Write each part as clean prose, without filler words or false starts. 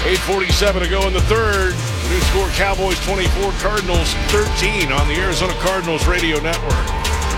8:47 to go in the third. The new score, Cowboys 24, Cardinals 13 on the Arizona Cardinals Radio Network.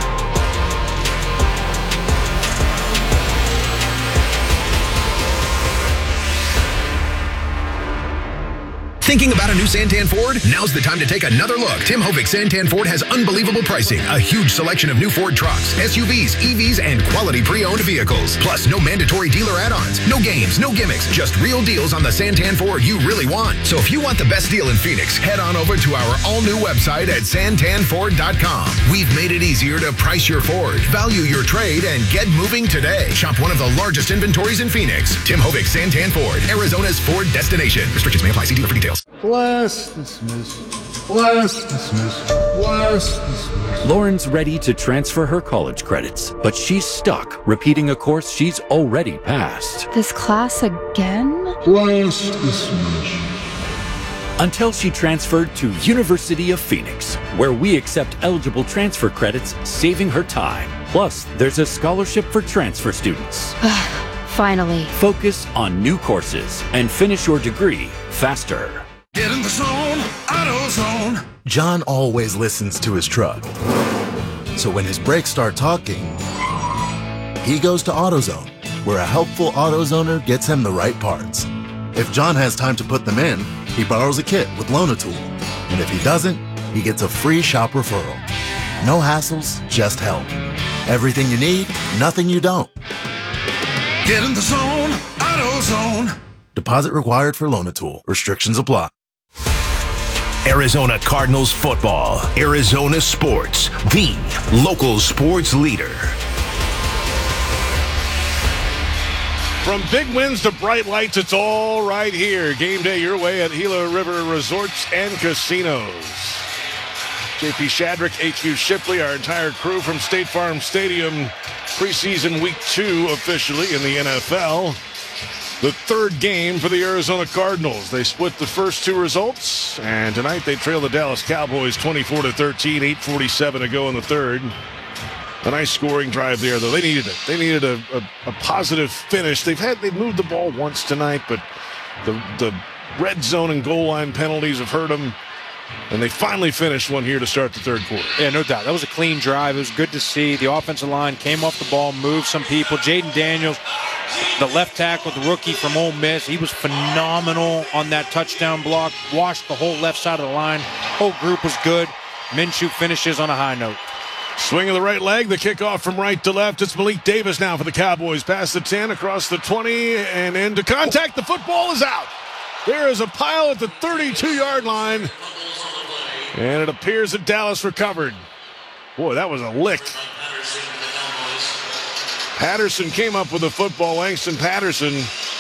Thinking about a new Santan Ford? Now's the time to take another look. Tim Hovick Santan Ford has unbelievable pricing, a huge selection of new Ford trucks, SUVs, EVs, and quality pre-owned vehicles. Plus, no mandatory dealer add-ons, no games, no gimmicks, just real deals on the Santan Ford you really want. So if you want the best deal in Phoenix, head on over to our all-new website at santanford.com. We've made it easier to price your Ford, value your trade, and get moving today. Shop one of the largest inventories in Phoenix. Tim Hovick Santan Ford, Arizona's Ford destination. Restrictions may apply. See dealer for details. Bless, dismiss, bless, dismiss, bless, dismiss. Lauren's ready to transfer her college credits, but she's stuck repeating a course she's already passed. This class again? Bless, dismiss. Until she transferred to University of Phoenix, where we accept eligible transfer credits, saving her time. Plus, there's a scholarship for transfer students. Finally. Focus on new courses and finish your degree faster. Get in the zone, AutoZone. John always listens to his truck. So when his brakes start talking, he goes to AutoZone, where a helpful AutoZoner gets him the right parts. If John has time to put them in, he borrows a kit with Loan-A-Tool. And if he doesn't, he gets a free shop referral. No hassles, just help. Everything you need, nothing you don't. Get in the zone, AutoZone. Deposit required for Loan-A-Tool. Restrictions apply. Arizona Cardinals football. Arizona Sports, the local sports leader. From big wins to bright lights, it's all right here. Game day your way at Gila River Resorts and Casinos. JP Shadrick, HQ Shipley, our entire crew from State Farm Stadium. Preseason week 2 officially in the NFL. The third game for the Arizona Cardinals. They split the first 2 results, and tonight they trail the Dallas Cowboys 24-13, 8:47 to go in the third. A nice scoring drive there, though. They needed it. They needed a positive finish. They've moved the ball once tonight, but the red zone and goal line penalties have hurt them. And they finally finished one here to start the third quarter. Yeah, no doubt. That was a clean drive. It was good to see. The offensive line came off the ball, moved some people. Jaden Daniels, the left tackle, the rookie from Ole Miss, he was phenomenal on that touchdown block. Washed the whole left side of the line. Whole group was good. Minshew finishes on a high note. Swing of the right leg, the kickoff from right to left. It's Malik Davis now for the Cowboys. Past the 10, across the 20, and into contact. The football is out. There is a pile at the 32-yard line. And it appears that Dallas recovered. Boy, that was a lick. Patterson came up with the football. Langston Patterson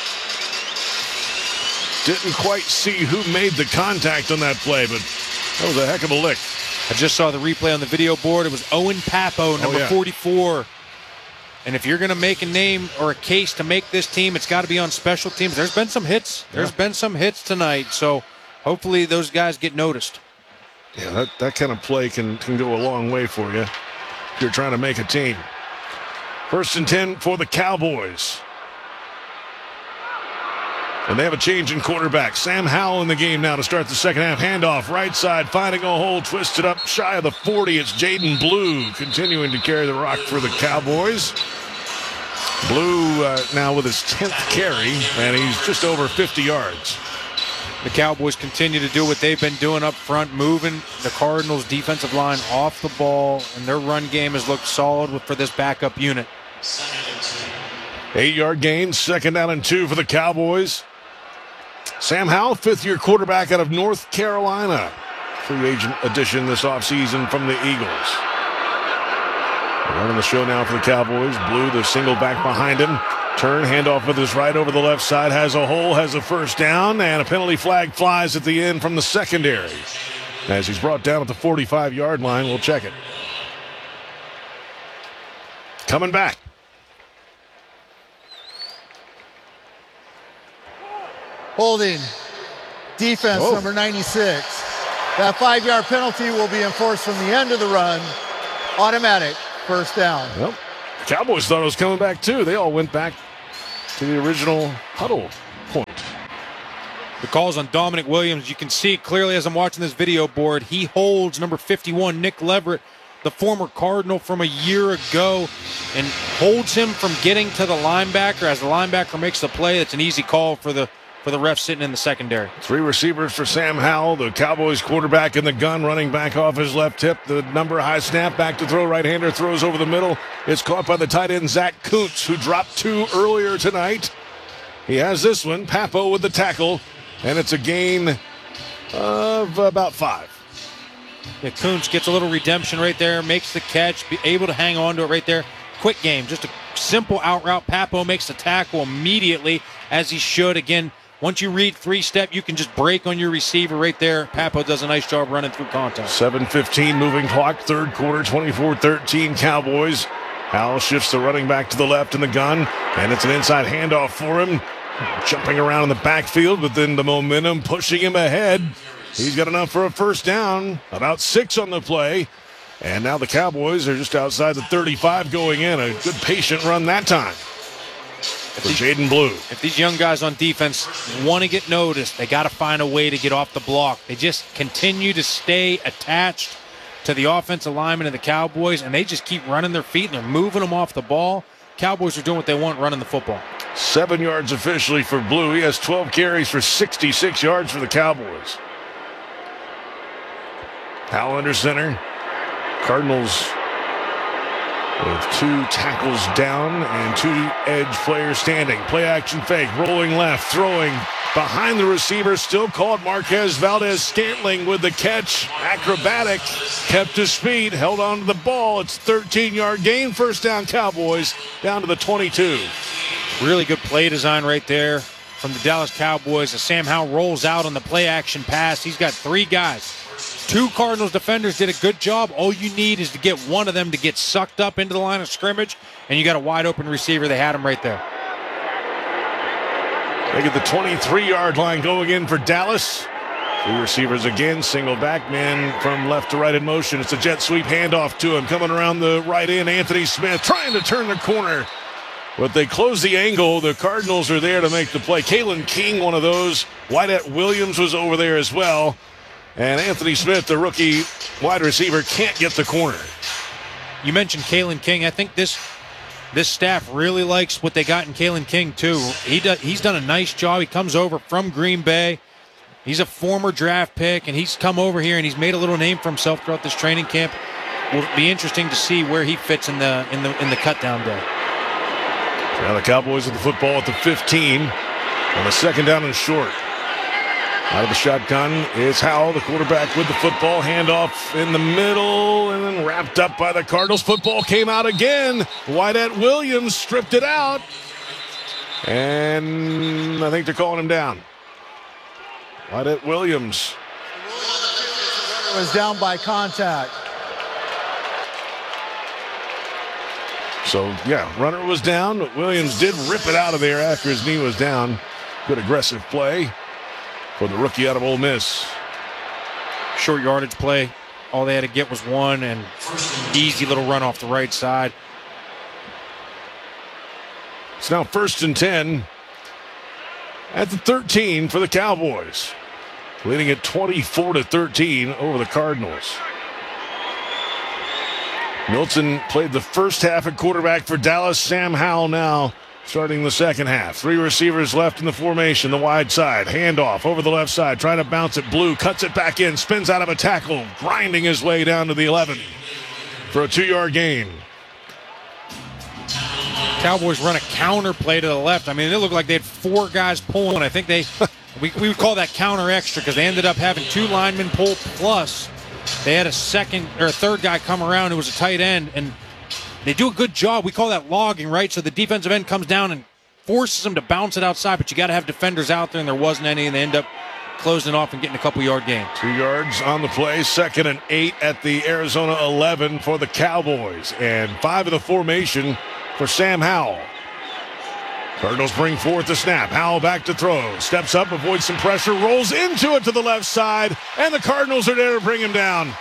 didn't quite see who made the contact on that play, but that was a heck of a lick. I just saw the replay on the video board. It was Owen Papo, number 44. And if you're going to make a name or a case to make this team, it's got to be on special teams. There's been some hits. There's been some hits tonight, so hopefully those guys get noticed. Yeah, that kind of play can go a long way for you if you're trying to make a team. 1st and 10 for the Cowboys. And they have a change in quarterback. Sam Howell in the game now to start the second half. Handoff, right side, finding a hole, twisted up shy of the 40. It's Jaden Blue continuing to carry the rock for the Cowboys. Blue now with his 10th carry, and he's just over 50 yards. The Cowboys continue to do what they've been doing up front, moving the Cardinals' defensive line off the ball, and their run game has looked solid for this backup unit. 8-yard gain, 2nd down and 2 for the Cowboys. Sam Howell, 5th-year quarterback out of North Carolina. Free agent addition this offseason from the Eagles. Running the show now for the Cowboys. Blue, the single back behind him. Turn, handoff with his right over the left side. Has a hole, has a first down, and a penalty flag flies at the end from the secondary. As he's brought down at the 45-yard line, we'll check it. Coming back. Holding. Defense, number 96. That 5-yard penalty will be enforced from the end of the run. Automatic first down. Well, the Cowboys thought it was coming back too. They all went back to the original huddle point. The call's on Dominic Williams. You can see clearly as I'm watching this video board, he holds number 51, Nick Leverett, the former Cardinal from a year ago, and holds him from getting to the linebacker. As the linebacker makes the play, it's an easy call for the ref sitting in the secondary. 3 receivers for Sam Howell, the Cowboys quarterback in the gun, running back off his left hip. The number high snap, back to throw, right-hander throws over the middle. It's caught by the tight end, Zach Kuntz, who dropped 2 earlier tonight. He has this one, Papo with the tackle, and it's a gain of about 5. Yeah, Kuntz gets a little redemption right there, makes the catch, be able to hang on to it right there. Quick game, just a simple out route. Papo makes the tackle immediately, as he should. Again, once you read 3-step, you can just break on your receiver right there. Papo does a nice job running through contact. 7:15 moving clock, third quarter, 24-13 Cowboys. Howell shifts the running back to the left in the gun, and it's an inside handoff for him. Jumping around in the backfield, but then the momentum pushing him ahead. He's got enough for a first down, about 6 on the play. And now the Cowboys are just outside the 35 going in. A good patient run that time for Jaden Blue. If these young guys on defense want to get noticed, they got to find a way to get off the block. They just continue to stay attached to the offensive linemen of the Cowboys, and they just keep running their feet, and they're moving them off the ball. Cowboys are doing what they want, running the football. 7 yards officially for Blue. He has 12 carries for 66 yards for the Cowboys. Howell under center. Cardinals with 2 tackles down and 2 edge players standing. Play action fake, rolling left, throwing behind the receiver, still called Marquez Valdez-Scantling with the catch. Acrobatic, kept his speed, held on to the ball. It's a 13-yard gain, first down Cowboys, down to the 22. Really good play design right there from the Dallas Cowboys as Sam Howell rolls out on the play action pass. He's got 3 guys. 2 Cardinals defenders did a good job. All you need is to get one of them to get sucked up into the line of scrimmage, and you got a wide open receiver. They had him right there. They get the 23-yard line going in for Dallas. 3 receivers again, single back man from left to right in motion. It's a jet sweep handoff to him. Coming around the right end, Anthony Smith trying to turn the corner. But they close the angle. The Cardinals are there to make the play. Kalen King, one of those. Wyatt Williams was over there as well. And Anthony Smith, the rookie wide receiver, can't get the corner. You mentioned Kalen King. I think this staff really likes what they got in Kalen King, too. He's done a nice job. He comes over from Green Bay. He's a former draft pick, and he's come over here, and he's made a little name for himself throughout this training camp. Will be interesting to see where he fits in the cut-down day. Now the Cowboys with the football at the 15 on a second down and short. Out of the shotgun is Howell, the quarterback with the football. Handoff in the middle and then wrapped up by the Cardinals. Football came out again. Wyatt Williams stripped it out. And I think they're calling him down. Wyatt Williams was down by contact. So, yeah, runner was down, but Williams did rip it out of there after his knee was down. Good aggressive play for the rookie out of Ole Miss. Short yardage play. All they had to get was 1, and easy little run off the right side. It's now 1st and 10 at the 13 for the Cowboys, leading at 24-13 over the Cardinals. Milton played the first half at quarterback for Dallas. Sam Howell now starting the second half. 3 receivers left in the formation, the wide side. Handoff over the left side, trying to bounce it. Blue cuts it back in, spins out of a tackle, grinding his way down to the 11 for a 2-yard gain. Cowboys run a counter play to the left. I mean, it looked like they had 4 guys pulling. I think we would call that counter extra because they ended up having 2 linemen pull, plus they had a second or a third guy come around who was a tight end, and they do a good job. We call that logging, right? So the defensive end comes down and forces them to bounce it outside, but you got to have defenders out there, and there wasn't any, and they end up closing off and getting a couple-yard gain. 2 yards on the play, 2nd and 8 at the Arizona 11 for the Cowboys, and 5 of the formation for Sam Howell. Cardinals bring forth the snap. Howell back to throw. Steps up, avoids some pressure, rolls into it to the left side, and the Cardinals are there to bring him down.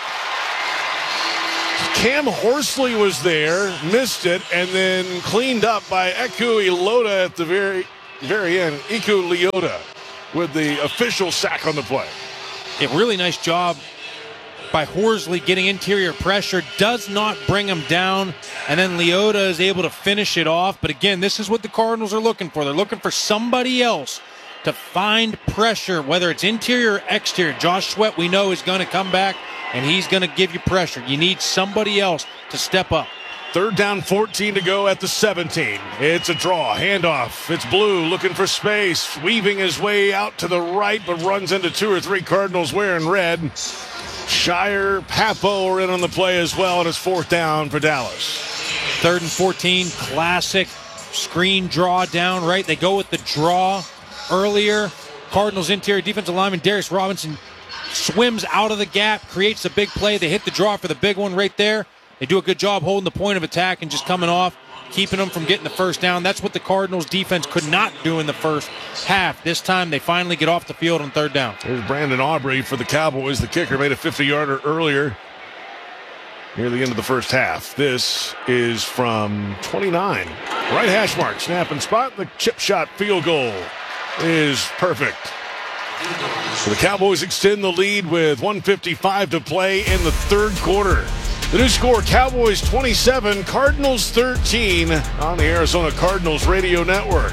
Cam Horsley was there, missed it, and then cleaned up by Eku Leota at the very end. Eku Leota with the official sack on the play. A really nice job by Horsley getting interior pressure, does not bring him down, and then Leota is able to finish it off. But again, this is what the Cardinals are looking for. They're looking for somebody else to find pressure, whether it's interior or exterior. Josh Sweat, we know, is going to come back, and he's going to give you pressure. You need somebody else to step up. 3rd down, 14 to go at the 17. It's a draw, handoff. It's Blue looking for space, weaving his way out to the right, but runs into 2 or 3 Cardinals wearing red. Shire, Papo are in on the play as well, and it's 4th down for Dallas. 3rd and 14, classic screen draw down, right? They go with the draw earlier. Cardinals interior defensive lineman Darius Robinson swims out of the gap, creates a big play. They hit the draw for the big one right there. They do a good job holding the point of attack and just coming off, keeping them from getting the first down. That's what the Cardinals defense could not do in the first half. This time they finally get off the field on 3rd down. There's Brandon Aubrey for the Cowboys. The kicker made a 50-yarder earlier near the end of the first half. This is from 29. Right hash mark, snap and spot. The chip shot field goal is perfect. So the Cowboys extend the lead with 1:55 to play in the 3rd quarter. The new score, Cowboys 27, Cardinals 13 on the Arizona Cardinals Radio Network.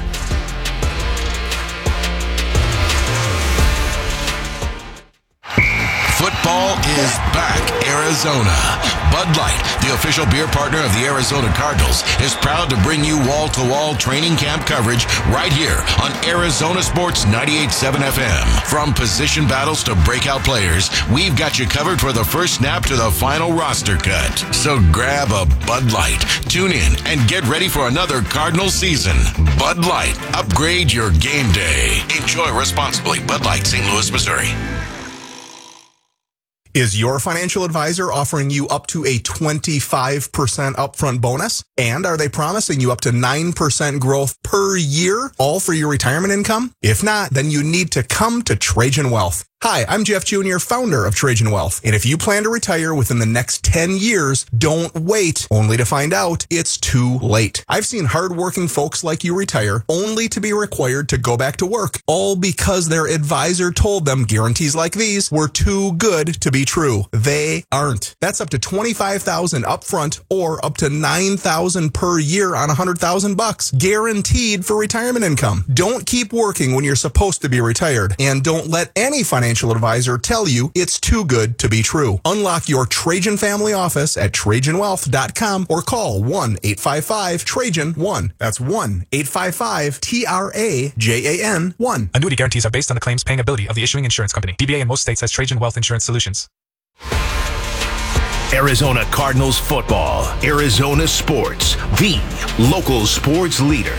Football is back, Arizona. Bud Light, the official beer partner of the Arizona Cardinals, is proud to bring you wall-to-wall training camp coverage right here on Arizona Sports 98.7 FM. From position battles to breakout players, we've got you covered for the first snap to the final roster cut. So grab a Bud Light, tune in, and get ready for another Cardinals season. Bud Light, upgrade your game day. Enjoy responsibly. Bud Light, St. Louis, Missouri. Is your financial advisor offering you up to a 25% upfront bonus? And are they promising you up to 9% growth per year, all for your retirement income? If not, then you need to come to Trajan Wealth. Hi, I'm Jeff Jr., founder of Trajan Wealth. And if you plan to retire within the next 10 years, don't wait only to find out it's too late. I've seen hardworking folks like you retire only to be required to go back to work, all because their advisor told them guarantees like these were too good to be true. They aren't. That's up to $25,000 upfront or up to $9,000 per year on $100,000 guaranteed for retirement income. Don't keep working when you're supposed to be retired, and don't let any financial advisor tell you it's too good to be true. Unlock your Trajan family office at TrajanWealth.com or call 1-855-TRAJAN-1. That's 1-855-TRAJAN-1. Annuity guarantees are based on the claims paying ability of the issuing insurance company. DBA in most states has Trajan Wealth Insurance Solutions. Arizona Cardinals football. Arizona Sports, the local sports leader.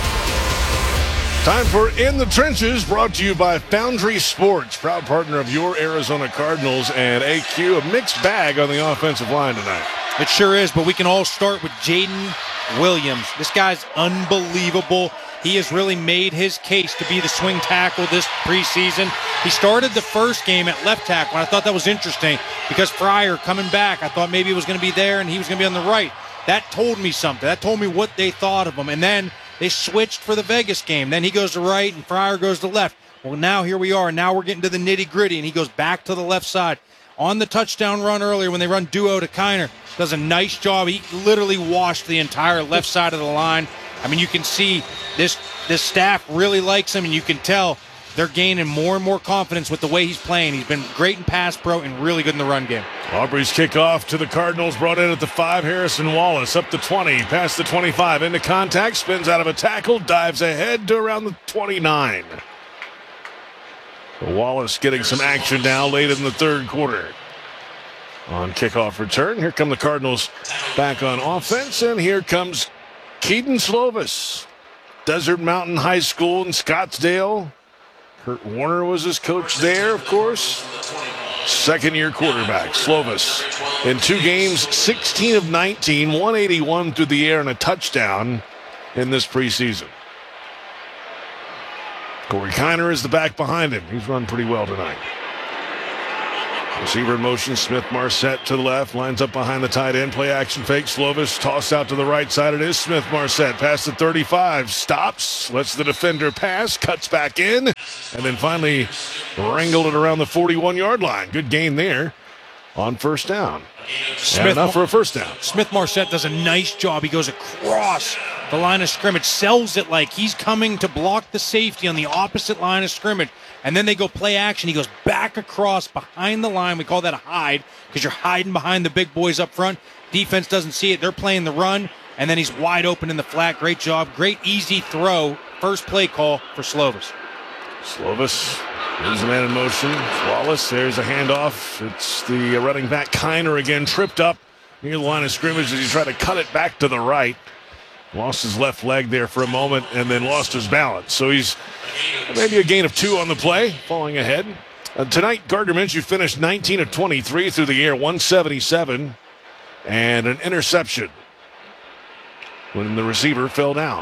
Time for In the Trenches, brought to you by Foundry Sports, proud partner of your Arizona Cardinals, and AQ, a mixed bag on the offensive line tonight. It sure is, but we can all start with Jaden Williams. This guy's unbelievable. He has really made his case to be the swing tackle this preseason. He started the first game at left tackle, and I thought that was interesting because Fryer coming back, I thought maybe it was going to be there and he was going to be on the right. That told me something. That told me what they thought of him. And then they switched for the Vegas game. Then he goes to right and Fryer goes to left. Well, now here we are. Now we're getting to the nitty-gritty, and he goes back to the left side. On the touchdown run earlier when they run duo to Kiner, does a nice job. He literally washed the entire left side of the line. I mean, you can see this staff really likes him, and you can tell they're gaining more and more confidence with the way he's playing. He's been great in pass pro and really good in the run game. Aubrey's kickoff to the Cardinals, brought in at the 5. Harrison Wallace up the 20, past the 25, into contact, spins out of a tackle, dives ahead to around the 29. Wallace getting some action now late in the 3rd quarter. On kickoff return, here come the Cardinals back on offense, and here comes Keaton Slovis. Desert Mountain High School in Scottsdale. Kurt Warner was his coach there, of course. Second-year quarterback, Slovis. In 2 games, 16 of 19, 181 through the air and a touchdown in this preseason. Corey Kiner is the back behind him. He's run pretty well tonight. Receiver in motion, Smith-Marset to the left, lines up behind the tight end, play action fake, Slovis toss out to the right side, it is Smith-Marset, past the 35, stops, lets the defender pass, cuts back in, and then finally wrangled it around the 41-yard line. Good gain there on first down. Enough for a first down. Smith-Marset does a nice job. He goes across the line of scrimmage, sells it like he's coming to block the safety on the opposite line of scrimmage. And then they go play action. He goes back across behind the line. We call that a hide because you're hiding behind the big boys up front. Defense doesn't see it. They're playing the run, and then he's wide open in the flat. Great job. Great easy throw. First play call for Slovis. Slovis moves the man in motion. Wallace, there's a handoff. It's the running back Kiner again, tripped up near the line of scrimmage as he tried to cut it back to the right. Lost his left leg there for a moment and then lost his balance. So he's maybe a gain of 2 on the play, falling ahead. Tonight, Gardner Minshew finished 19 of 23 through the air, 177, and an interception when the receiver fell down.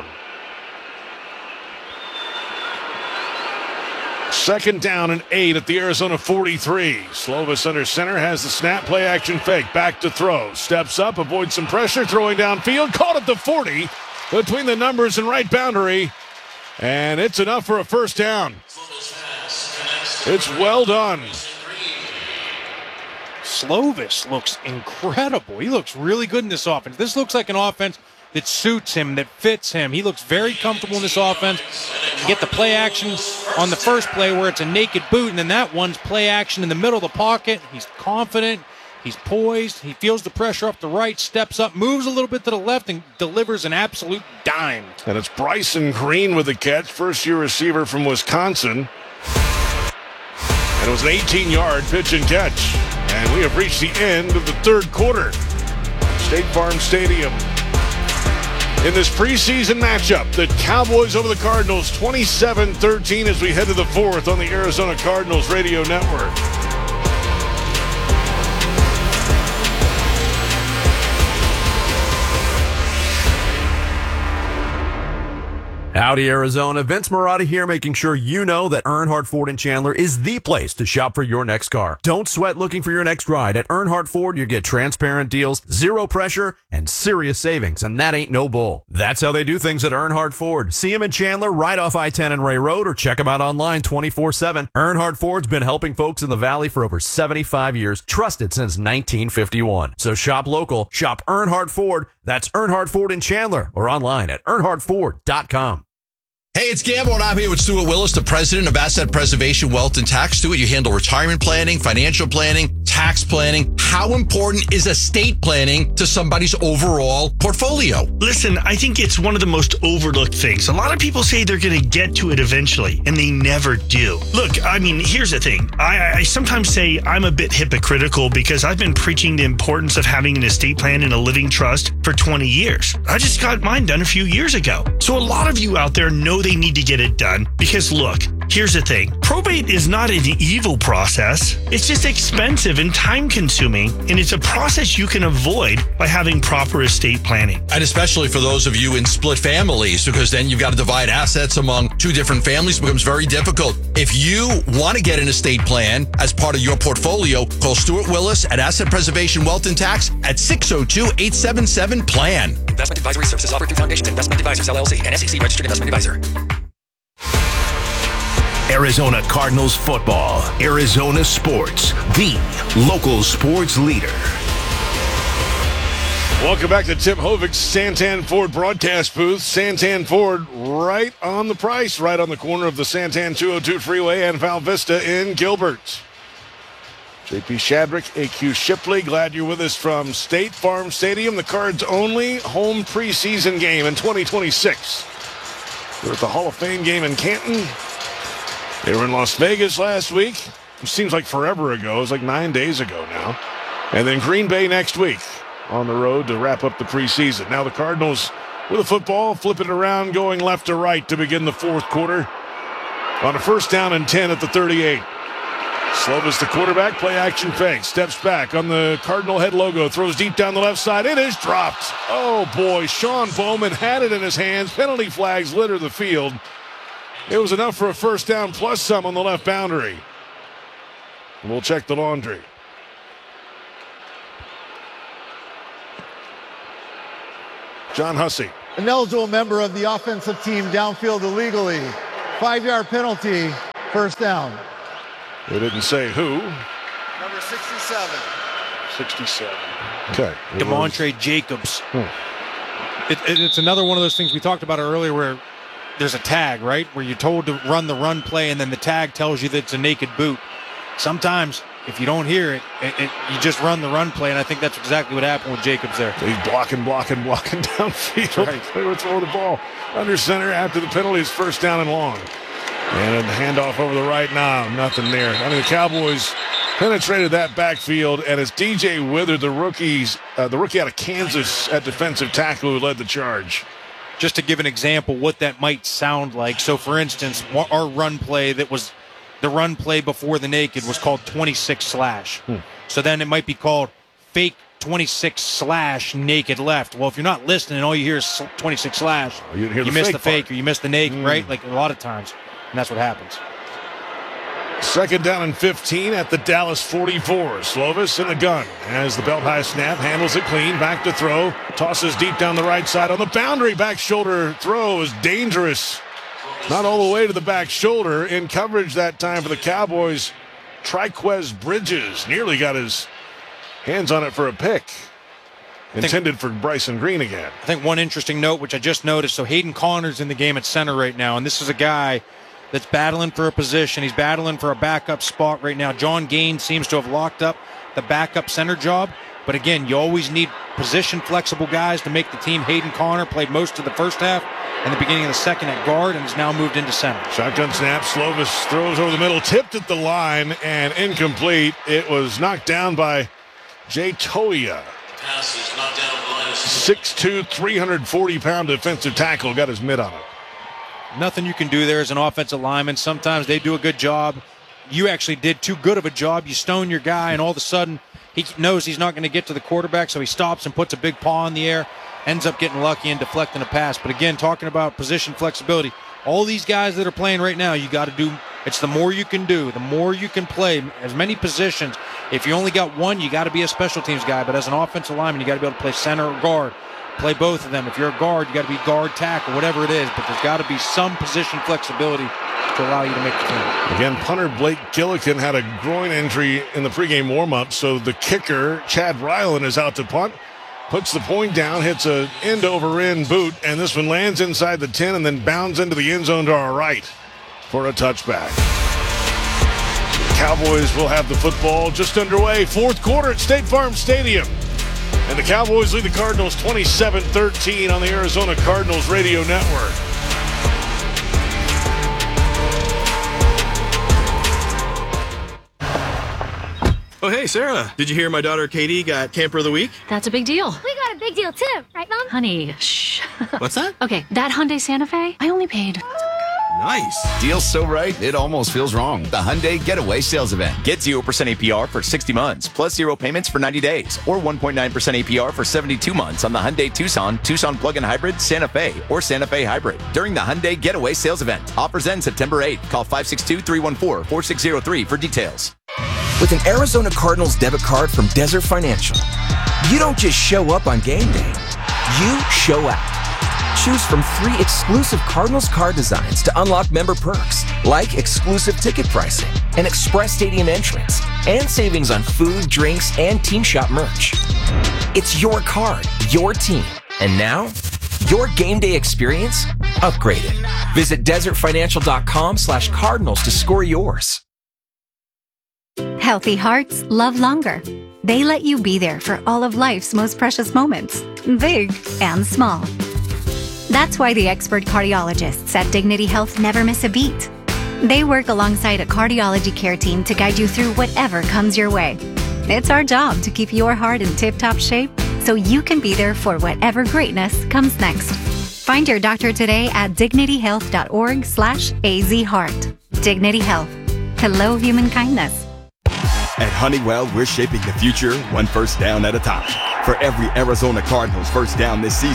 Second down and 8 at the Arizona 43. Slovis under center, has the snap, play action fake, back to throw. Steps up, avoids some pressure, throwing downfield, caught at the 40, between the numbers and right boundary. And it's enough for a first down. It's well done. Slovis looks incredible. He looks really good in this offense. This looks like an offense that suits him, that fits him. He looks very comfortable in this offense. You get the play action on the first play where it's a naked boot, and then that one's play action in the middle of the pocket. He's confident. He's poised. He feels the pressure up the right, steps up, moves a little bit to the left, and delivers an absolute dime. And it's Bryson Green with the catch, first-year receiver from Wisconsin. And it was an 18-yard pitch and catch. And we have reached the end of the third quarter. State Farm Stadium. In this preseason matchup, the Cowboys over the Cardinals, 27-13 as we head to the fourth on the Arizona Cardinals Radio Network. Howdy, Arizona. Vince Marotta here, making sure you know that Earnhardt Ford in Chandler is the place to shop for your next car. Don't sweat looking for your next ride. At Earnhardt Ford, you get transparent deals, zero pressure, and serious savings, and that ain't no bull. That's how they do things at Earnhardt Ford. See them in Chandler, right off I-10 and Ray Road, or check them out online 24/7. Earnhardt Ford's been helping folks in the Valley for over 75 years, trusted since 1951. So shop local, shop Earnhardt Ford. That's Earnhardt Ford in Chandler, or online at earnhardtford.com. Hey, it's Gamble, and I'm here with Stuart Willis, the president of Asset Preservation Wealth and Tax. Stuart, you handle retirement planning, financial planning, tax planning. How important is estate planning to somebody's overall portfolio? Listen, I think it's one of the most overlooked things. A lot of people say they're going to get to it eventually, and they never do. Look, I mean, here's the thing. I sometimes say I'm a bit hypocritical because I've been preaching the importance of having an estate plan and a living trust for 20 years. I just got mine done a few years ago. So a lot of you out there know they need to get it done because, look, here's the thing. Probate is not an evil process. It's just expensive and time-consuming, and it's a process you can avoid by having proper estate planning. And especially for those of you in split families, because then you've got to divide assets among two different families. It becomes very difficult. If you want to get an estate plan as part of your portfolio, call Stuart Willis at Asset Preservation Wealth and Tax at 602-877-PLAN. Investment advisory services offered through Foundation Investment Advisors, LLC, and SEC registered investment advisor. Arizona Cardinals football. Arizona sports. The local sports leader. Welcome back to Tim Hovig's Santan Ford broadcast booth. Santan Ford right on the price, right on the corner of the Santan 202 freeway and Val Vista in Gilbert. JP Shadrick, AQ Shipley, glad you're with us from State Farm Stadium, the Cards' only home preseason game in 2026. We're at the Hall of Fame game in Canton. They were in Las Vegas last week. It seems like forever ago. It was like 9 days ago now. And then Green Bay next week on the road to wrap up the preseason. Now the Cardinals with a football, flipping it around, going left to right to begin the fourth quarter. On a first down and 10 at the 38. Slovis, the quarterback, play action fake, steps back on the Cardinal head logo, throws deep down the left side. It is dropped. Oh boy, Sean Bowman had it in his hands. Penalty flags litter the field. It was enough for a first down plus some on the left boundary. We'll check the laundry. John Hussey. An eligible member of the offensive team downfield illegally. 5-yard penalty, first down. They didn't say who. Number 67. 67. Okay. DeMontre Jacobs. It's another one of those things we talked about earlier where there's a tag, right? Where you're told to run the run play and then the tag tells you that it's a naked boot. Sometimes, if you don't hear it, you just run the run play, and I think that's exactly what happened with Jacobs there. He's blocking downfield. Right. They would throw the ball under center after the penalty is first down and long. And a handoff over the right now. Nothing there. I mean, the Cowboys penetrated that backfield, and it's DJ Withard, the rookie out of Kansas at defensive tackle, who led the charge. Just to give an example what that might sound like. So, for instance, our run play that was the run play before the naked was called 26/. So then it might be called fake 26/ naked left. Well, if you're not listening, all you hear is 26/, you miss the fake or you miss the naked, right? Like a lot of times. And that's what happens. Second down and 15 at the Dallas 44. Slovis in the gun as the belt high snap, handles it clean, back to throw, tosses deep down the right side on the boundary. Back shoulder throw is dangerous. Not all the way to the back shoulder. In coverage that time for the Cowboys, Triquez Bridges nearly got his hands on it for a pick. Intended for Bryson Green again. I think one interesting note, which I just noticed, so Hayden Connor's in the game at center right now, and this is a guy that's battling for a position. He's battling for a backup spot right now. John Gaines seems to have locked up the backup center job. But again, you always need position-flexible guys to make the team. Hayden Connor played most of the first half and the beginning of the second at guard and has now moved into center. Shotgun snap. Slovis throws over the middle, tipped at the line, and incomplete. It was knocked down by Jay Toia. 6'2", 340-pound defensive tackle. Got his mitt on it. Nothing you can do there as an offensive lineman. Sometimes they do a good job. You actually did too good of a job. You stone your guy, and all of a sudden he knows he's not going to get to the quarterback, so he stops and puts a big paw in the air, ends up getting lucky and deflecting a pass. But again, talking about position flexibility, all these guys that are playing right now, you got to do, it's the more you can do, the more you can play, as many positions. If you only got one, you got to be a special teams guy, but as an offensive lineman, you got to be able to play center or guard. Play both of them. If you're a guard, you got to be guard, tackle, whatever it is, but there's got to be some position flexibility to allow you to make the team. Again, punter Blake Gillikin had a groin injury in the pregame warm-up, so the kicker, Chad Ryland, is out to punt, puts the point down, hits a end-over-end boot, and this one lands inside the 10 and then bounds into the end zone to our right for a touchback. Cowboys will have the football just underway. Fourth quarter at State Farm Stadium. And the Cowboys lead the Cardinals 27-13 on the Arizona Cardinals radio network. Oh, hey, Sarah. Did you hear my daughter Katie got Camper of the Week? That's a big deal. We got a big deal too, right, Mom? Honey, shh. What's that? Okay, that Hyundai Santa Fe, I only paid... Nice. Deal's so right, it almost feels wrong. The Hyundai Getaway Sales Event. Get 0% APR for 60 months, plus 0 payments for 90 days, or 1.9% APR for 72 months on the Hyundai Tucson, Tucson Plug-in Hybrid, Santa Fe, or Santa Fe Hybrid during the Hyundai Getaway Sales Event. Offers end September 8th. Call 562-314-4603 for details. With an Arizona Cardinals debit card from Desert Financial, you don't just show up on game day. You show out. Choose from 3 exclusive Cardinals card designs to unlock member perks, like exclusive ticket pricing, an express stadium entrance, and savings on food, drinks, and team shop merch. It's your card, your team, and now, your game day experience upgraded. Visit desertfinancial.com/Cardinals to score yours. Healthy hearts love longer. They let you be there for all of life's most precious moments, big and small. That's why the expert cardiologists at Dignity Health never miss a beat. They work alongside a cardiology care team to guide you through whatever comes your way. It's our job to keep your heart in tip-top shape so you can be there for whatever greatness comes next. Find your doctor today at dignityhealth.org/azheart. Dignity Health. Hello, human kindness. At Honeywell, we're shaping the future one first down at a time. For every Arizona Cardinals first down this season,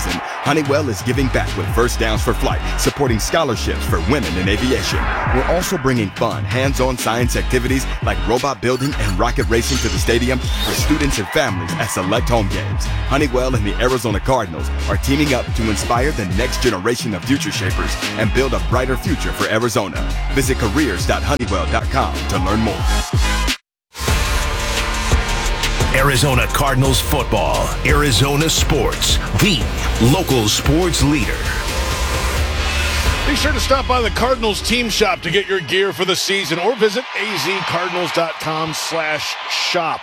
Honeywell is giving back with First Downs for Flight, supporting scholarships for women in aviation. We're also bringing fun, hands-on science activities like robot building and rocket racing to the stadium for students and families at select home games. Honeywell and the Arizona Cardinals are teaming up to inspire the next generation of future shapers and build a brighter future for Arizona. Visit careers.honeywell.com to learn more. Arizona Cardinals football, Arizona sports, the local sports leader. Be sure to stop by the Cardinals team shop to get your gear for the season or visit azcardinals.com/shop.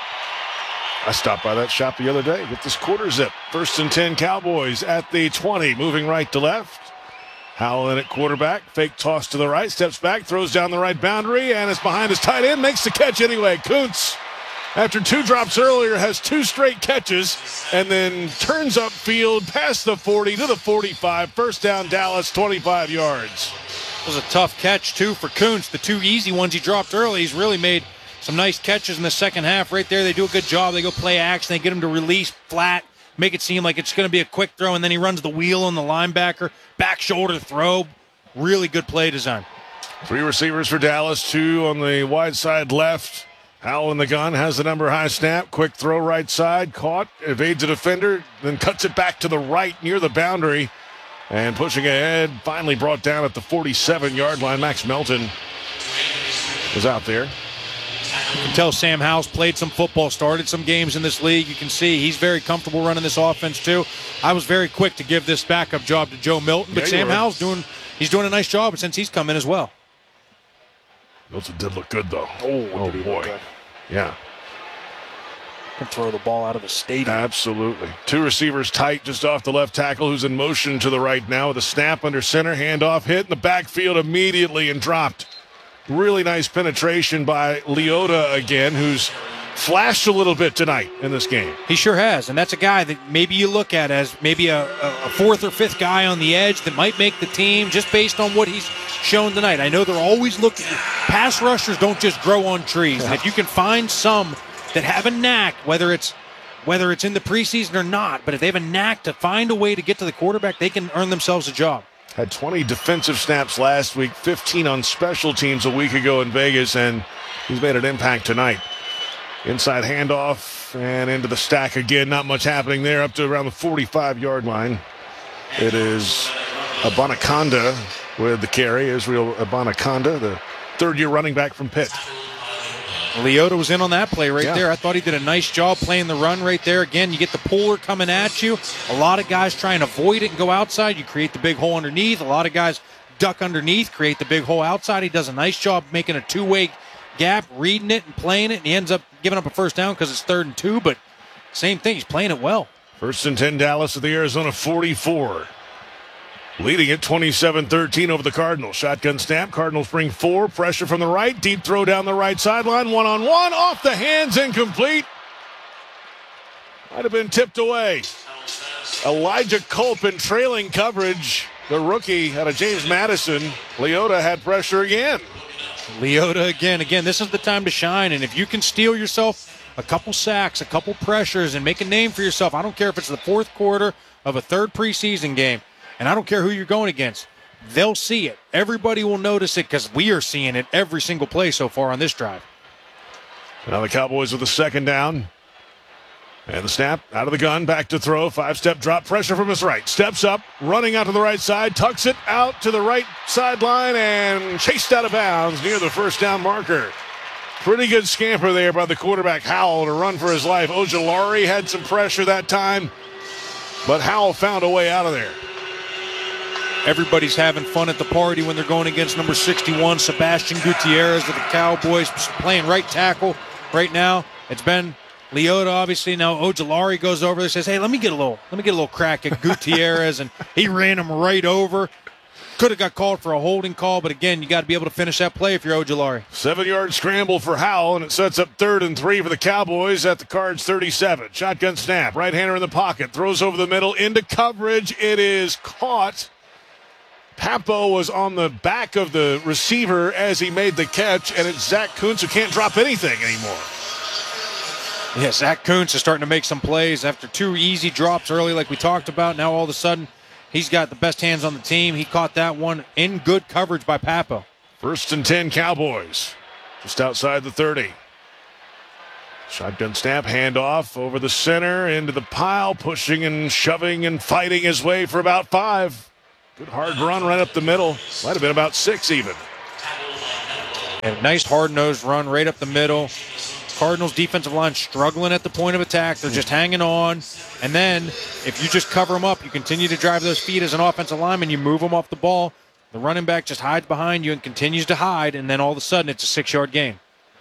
I stopped by that shop the other day. Get this quarter zip. 1st and 10 Cowboys at the 20, moving right to left. Howell in at quarterback. Fake toss to the right. Steps back. Throws down the right boundary. And it's behind his tight end. Makes the catch anyway. Kuntz, after 2 drops earlier, has 2 straight catches. And then turns upfield past the 40 to the 45. First down, Dallas, 25 yards. It was a tough catch, too, for Kuntz. The 2 easy ones he dropped early. He's really made some nice catches in the second half right there. They do a good job. They go play action. They get him to release flat, make it seem like it's going to be a quick throw, and then he runs the wheel on the linebacker. Back shoulder throw. Really good play design. 3 receivers for Dallas, 2 on the wide side left. Howell in the gun, has the number high snap. Quick throw right side. Caught, evades a defender, then cuts it back to the right near the boundary. And pushing ahead, finally brought down at the 47-yard line. Max Melton was out there. You can tell Sam Howell's played some football, started some games in this league. You can see he's very comfortable running this offense, too. I was very quick to give this backup job to Joe Milton, but Sam Howell's doing a nice job since he's come in as well. Milton did look good, though. Oh boy. Yeah. Can throw the ball out of the stadium. Absolutely. 2 receivers tight just off the left tackle, who's in motion to the right now with a snap under center. Handoff hit in the backfield immediately and dropped. Really nice penetration by Leota again, who's flashed a little bit tonight in this game. He sure has, and that's a guy that maybe you look at as maybe a 4th or 5th guy on the edge that might make the team just based on what he's shown tonight. I know they're always looking. Pass rushers don't just grow on trees. And if you can find some that have a knack, whether it's in the preseason or not, but if they have a knack to find a way to get to the quarterback, they can earn themselves a job. Had 20 defensive snaps last week, 15 on special teams a week ago in Vegas, and he's made an impact tonight. Inside handoff and into the stack again. Not much happening there up to around the 45-yard line. It is Abanaconda with the carry. Israel Abanaconda, the 3rd-year running back from Pitt. Leota was in on that play there. I thought he did a nice job playing the run right there. Again, you get the puller coming at you. A lot of guys try and avoid it and go outside. You create the big hole underneath. A lot of guys duck underneath, create the big hole outside. He does a nice job making a 2-way gap, reading it and playing it, and he ends up giving up a first down because it's 3rd and 2, but same thing. He's playing it well. 1st and 10, Dallas at the Arizona 44. Leading it 27-13 over the Cardinals. Shotgun snap. Cardinals bring 4. Pressure from the right. Deep throw down the right sideline. 1-on-1. Off the hands. Incomplete. Might have been tipped away. Elijah Culp in trailing coverage. The rookie out of James Madison. Leota had pressure again. Leota again. Again, this is the time to shine. And if you can steal yourself a couple sacks, a couple pressures, and make a name for yourself, I don't care if it's the 4th quarter of a 3rd preseason game. And I don't care who you're going against. They'll see it. Everybody will notice it because we are seeing it every single play so far on this drive. Now the Cowboys with the 2nd down. And the snap out of the gun. Back to throw. 5-step drop. Pressure from his right. Steps up. Running out to the right side. Tucks it out to the right sideline and chased out of bounds near the first down marker. Pretty good scamper there by the quarterback Howell to run for his life. Ojulari had some pressure that time, but Howell found a way out of there. Everybody's having fun at the party when they're going against number 61, Sebastian Gutierrez with the Cowboys, playing right tackle right now. It's been Leota, obviously. Now Ojulari goes over there, says, "Hey, let me get a little crack at Gutierrez," and he ran him right over. Could have got called for a holding call, but again, you got to be able to finish that play if you're Ojulari. 7-yard scramble for Howell, and it sets up 3rd and 3 for the Cowboys at the Cards 37. Shotgun snap, right-hander in the pocket, throws over the middle into coverage. It is caught. Papo was on the back of the receiver as he made the catch, and it's Zach Kuntz who can't drop anything anymore. Yeah, Zach Kuntz is starting to make some plays after 2 easy drops early like we talked about. Now all of a sudden, he's got the best hands on the team. He caught that one in good coverage by Papo. 1st and 10 Cowboys, just outside the 30. Shotgun snap, handoff over the center, into the pile, pushing and shoving and fighting his way for about 5. Good hard run right up the middle. Might have been about 6 even. And a nice hard-nosed run right up the middle. Cardinals defensive line struggling at the point of attack. They're just hanging on. And then if you just cover them up, you continue to drive those feet as an offensive lineman, you move them off the ball. The running back just hides behind you and continues to hide, and then all of a sudden it's a 6-yard gain.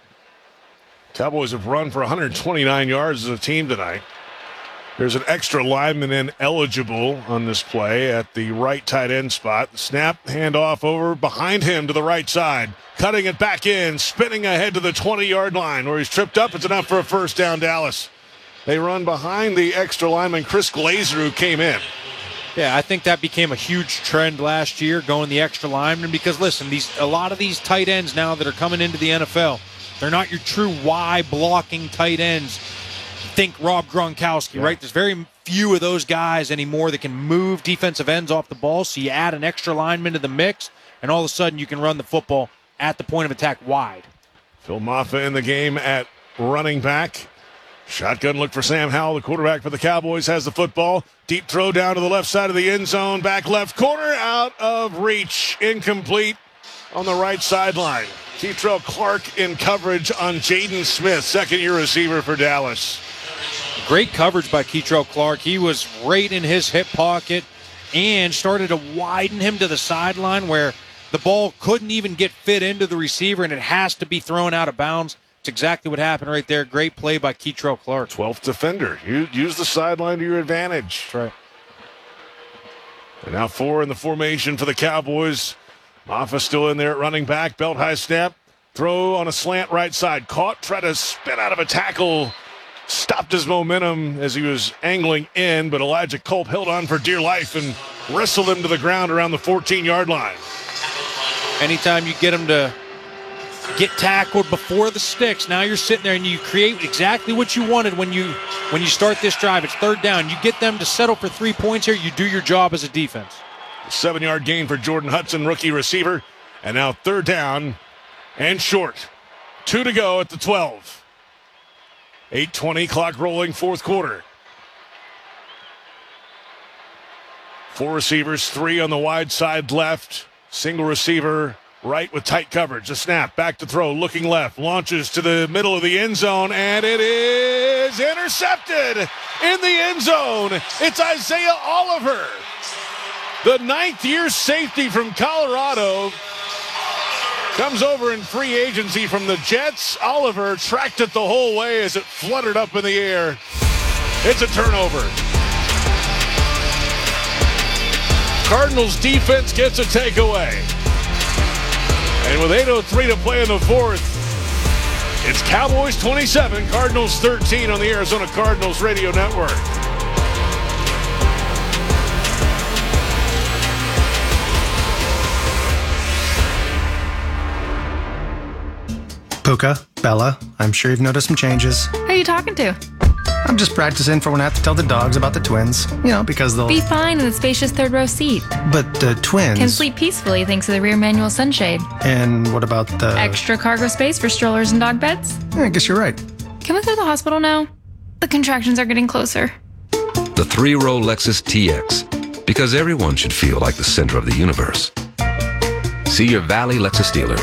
Cowboys have run for 129 yards as a team tonight. There's an extra lineman ineligible on this play at the right tight end spot. The snap, handoff over behind him to the right side. Cutting it back in, spinning ahead to the 20-yard line where he's tripped up. It's enough for a first down, Dallas. They run behind the extra lineman, Chris Glazer, who came in. Yeah, I think that became a huge trend last year, going the extra lineman, because, listen, a lot of these tight ends now that are coming into the NFL, they're not your true Y blocking tight ends. Think Rob Gronkowski, right? There's very few of those guys anymore that can move defensive ends off the ball, so you add an extra lineman to the mix, and all of a sudden you can run the football at the point of attack wide. Phil Maffa in the game at running back. Shotgun look for Sam Howell, the quarterback for the Cowboys, has the football. Deep throw down to the left side of the end zone. Back left corner, out of reach. Incomplete on the right sideline. Keitrell Clark in coverage on Jaden Smith, second-year receiver for Dallas. Great coverage by Keitrell Clark. He was right in his hip pocket and started to widen him to the sideline where the ball couldn't even get fit into the receiver, and it has to be thrown out of bounds. It's exactly what happened right there. Great play by Keitrell Clark. 12th defender. Use the sideline to your advantage. That's right. And now 4 in the formation for the Cowboys. Maffa still in there at running back. Belt high snap. Throw on a slant right side. Caught. Tried to spin out of a tackle. Stopped his momentum as he was angling in, but Elijah Culp held on for dear life and wrestled him to the ground around the 14-yard line. Anytime you get him to get tackled before the sticks, now you're sitting there and you create exactly what you wanted when you start this drive. It's 3rd down. You get them to settle for 3 points here. You do your job as a defense. 7-yard gain for Jordan Hudson, rookie receiver. And now 3rd down and short. 2 to go at the 12. 8:20, clock rolling, 4th quarter. 4 receivers, 3 on the wide side left. Single receiver right with tight coverage. The snap, back to throw, looking left, launches to the middle of the end zone, and it is intercepted in the end zone. It's Isaiah Oliver, the 9th-year safety from Colorado. Comes over in free agency from the Jets. Oliver tracked it the whole way as it fluttered up in the air. It's a turnover. Cardinals defense gets a takeaway. And with 8:03 to play in the 4th, it's Cowboys 27, Cardinals 13 on the Arizona Cardinals Radio Network. Puka, Bella, I'm sure you've noticed some changes. Who are you talking to? I'm just practicing for when I have to tell the dogs about the twins. Because they'll... Be fine in the spacious 3rd row seat. But the twins... Can sleep peacefully thanks to the rear manual sunshade. And what about the... Extra cargo space for strollers and dog beds? I guess you're right. Can we go to the hospital now? The contractions are getting closer. The 3-row Lexus TX. Because everyone should feel like the center of the universe. See your Valley Lexus dealer.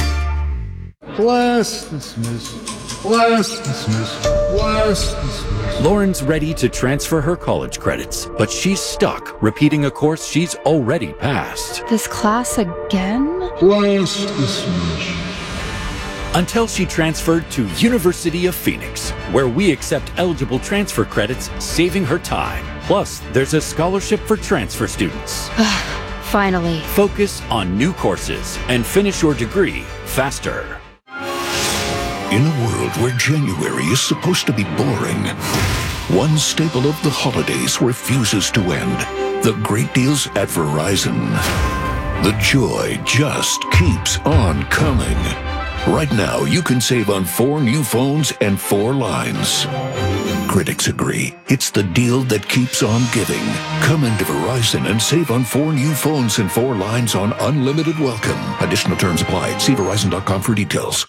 Bless this miss. Bless this miss. Bless this miss. Lauren's ready to transfer her college credits, but she's stuck repeating a course she's already passed. This class again? Bless this miss. Until she transferred to University of Phoenix, where we accept eligible transfer credits, saving her time. Plus, there's a scholarship for transfer students. Finally. Focus on new courses and finish your degree faster. In a world where January is supposed to be boring, one staple of the holidays refuses to end. The great deals at Verizon. The joy just keeps on coming. Right now, you can save on 4 new phones and 4 lines. Critics agree. It's the deal that keeps on giving. Come into Verizon and save on 4 new phones and 4 lines on unlimited welcome. Additional terms apply. See Verizon.com for details.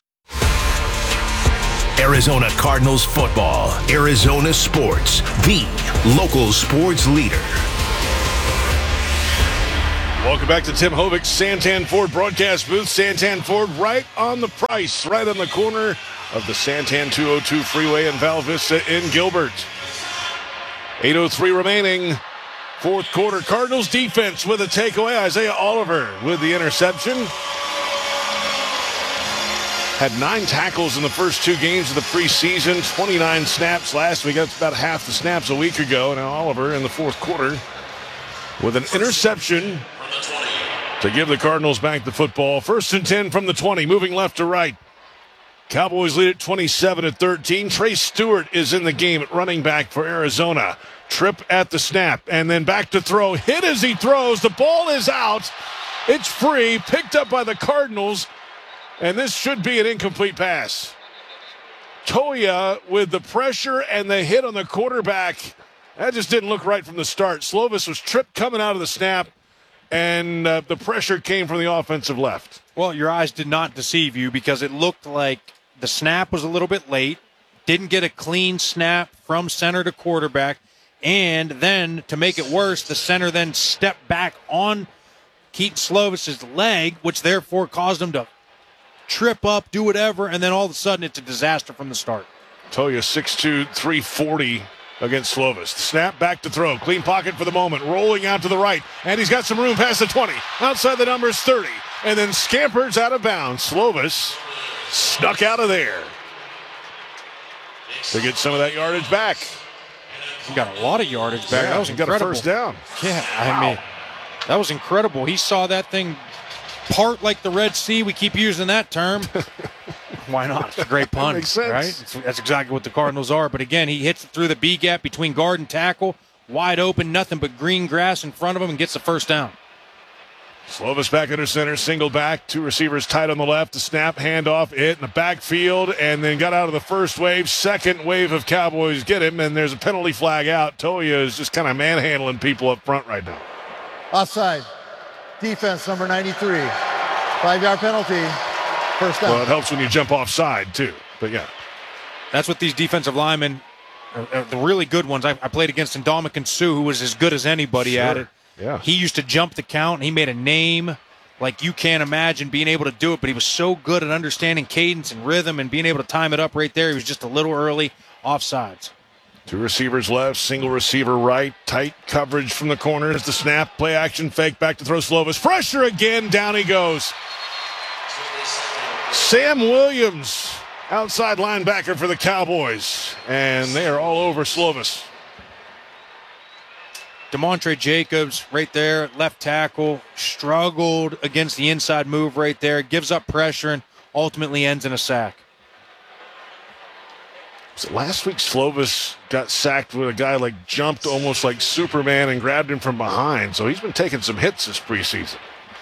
Arizona Cardinals football. Arizona Sports, the local sports leader. Welcome back to Tim Hovic's Santan Ford broadcast booth. Santan Ford right on the price, right on the corner of the Santan 202 freeway in Val Vista in Gilbert. 8:03 remaining. Fourth quarter. Cardinals defense with a takeaway. Isaiah Oliver with the interception. Had 9 tackles in the first 2 games of the preseason. 29 snaps last week. That's about half the snaps a week ago. Now Oliver in the fourth quarter with an interception to give the Cardinals back the football. 1st and 10 from the 20, moving left to right. Cowboys lead at 27-13. Trey Stewart is in the game at running back for Arizona. Trip at the snap, and then back to throw. Hit as he throws. The ball is out. It's free, picked up by the Cardinals, and this should be an incomplete pass. Toya with the pressure and the hit on the quarterback. That just didn't look right from the start. Slovis was tripped coming out of the snap, and the pressure came from the offensive left. Well, your eyes did not deceive you because it looked like the snap was a little bit late, didn't get a clean snap from center to quarterback, and then to make it worse, the center then stepped back on Keaton Slovis's leg, which therefore caused him to trip up, do whatever, and then all of a sudden it's a disaster from the start. Toya 6'2", 340 against Slovis. Snap, back to throw. Clean pocket for the moment. Rolling out to the right. And he's got some room past the 20. Outside the numbers, 30. And then scampers out of bounds. Slovis snuck out of there to get some of that yardage back. He got a lot of yardage back. Yeah, that was he incredible. got a first down. Yeah, I mean, that was incredible. He saw that thing part like the Red Sea. We keep using that term. Why not? It's a great pun, makes sense. right? That's exactly what the Cardinals are. But again, he hits it through the B gap between guard and tackle, wide open, nothing but green grass in front of him, and gets the first down. Slovis back under center, single back, 2 receivers tight on the left. The snap, handoff, it in the backfield, and then got out of the first wave. Second wave of Cowboys get him, and there's a penalty flag out. Toya is just kind of manhandling people up front right now. Offside. Defense, number 93. 5-yard penalty. First down. Well, it helps when you jump offside, too. But, yeah. That's what these defensive linemen, the really good ones, I played against Ndamukong Suh, who was as good as anybody at it. Yeah. He used to jump the count, and he made a name like you can't imagine being able to do it, but he was so good at understanding cadence and rhythm and being able to time it up right there. He was just a little early offsides. 2 receivers left, single receiver right, tight coverage from the corners. The snap, play action, fake, back to throw Slovis. Pressure again, down he goes. Sam Williams, outside linebacker for the Cowboys, and they are all over Slovis. DeMontre Jacobs right there, left tackle, struggled against the inside move right there, gives up pressure, and ultimately ends in a sack. So last week, Slovis got sacked with a guy like jumped almost like Superman and grabbed him from behind. So he's been taking some hits this preseason.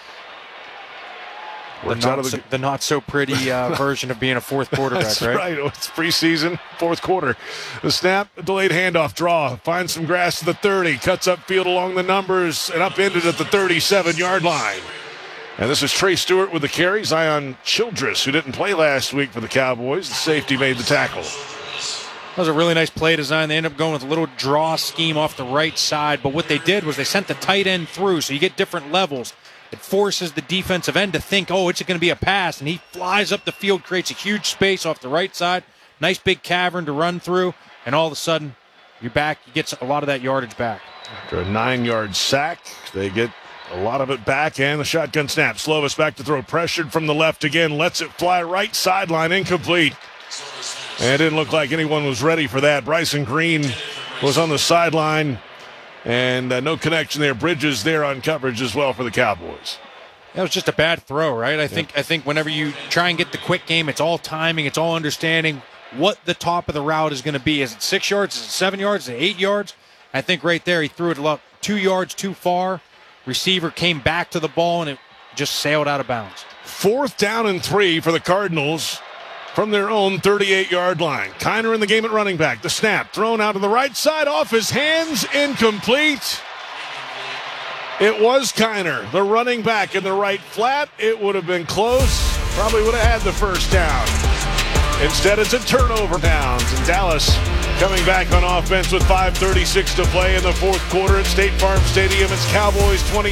The not so pretty version of being a fourth quarterback, That's right? right. It's preseason, fourth quarter. The snap, delayed handoff, draw, finds some grass to the 30, cuts upfield along the numbers, and upended at the 37-yard line. And this is Trey Stewart with the carry. Zion Childress, who didn't play last week for the Cowboys. The safety made the tackle. That was a really nice play design. They ended up going with a little draw scheme off the right side, but what they did was they sent the tight end through, so you get different levels. It forces the defensive end to think, oh, it's going to be a pass, and he flies up the field, creates a huge space off the right side, nice big cavern to run through, and all of a sudden, you're back. You get a lot of that yardage back. After a 9-yard sack, they get a lot of it back, and the shotgun snap. Slovis back to throw, pressured from the left again, lets it fly right sideline, incomplete. And it didn't look like anyone was ready for that. Bryson Green was on the sideline. And no connection there. Bridges there on coverage as well for the Cowboys. That was just a bad throw, right? I think whenever you try and get the quick game, it's all timing, it's all understanding what the top of the route is going to be. Is it 6 yards? Is it 7 yards? Is it 8 yards? I think right there he threw it 2 yards too far. Receiver came back to the ball, and it just sailed out of bounds. 4th down and 3 for the Cardinals from their own 38-yard line. Kiner in the game at running back. The snap thrown out to the right side, off his hands, incomplete. It was Kiner, the running back in the right flat. It would have been close. Probably would have had the first down. Instead, it's a turnover downs. And Dallas coming back on offense with 5:36 to play in the fourth quarter at State Farm Stadium. It's Cowboys 20.